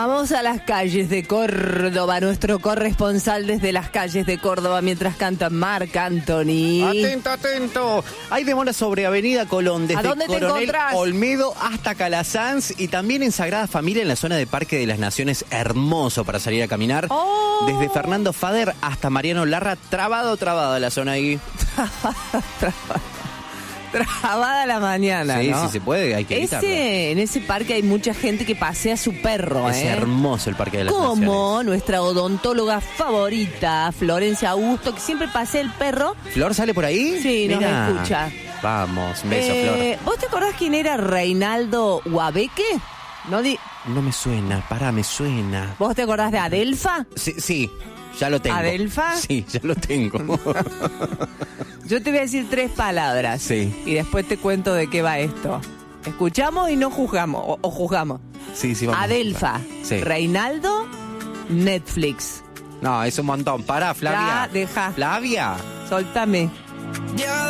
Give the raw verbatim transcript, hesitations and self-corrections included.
Vamos a las calles de Córdoba, nuestro corresponsal desde las calles de Córdoba mientras canta Marc Anthony. Atento, atento. Hay demora sobre Avenida Colón, desde ¿A dónde te Coronel encontrás? Olmedo hasta Calasanz y también en Sagrada Familia en la zona de Parque de las Naciones, hermoso para salir a caminar. Oh. Desde Fernando Fader hasta Mariano Larra, trabado, trabado la zona ahí. Trabada la mañana, Sí, ¿no? sí se puede, hay que evitarlo. Ese, en ese parque hay mucha gente que pasea a su perro, Es ¿eh? hermoso el Parque de las Como Naciones. nuestra odontóloga favorita, Florencia Augusto, que siempre pasea el perro. ¿Flor sale por ahí? Sí, nos Mirá. escucha. Vamos, beso, Eh, ¿Vos te acordás quién era Reinaldo Huabeque? ¿No di- Flor. No me suena, pará, me suena. ¿Vos te acordás de Adelfa? Sí, sí, ya lo tengo. ¿Adelfa? Sí, ya lo tengo. Yo te voy a decir tres palabras. Sí. Y después te cuento de qué va esto. Escuchamos y no juzgamos, o, o juzgamos. Sí, sí, vamos. Adelfa, Sí. Reinaldo, Netflix. No, es un montón. Pará, Flavia. Ya, deja. Flavia. Soltame.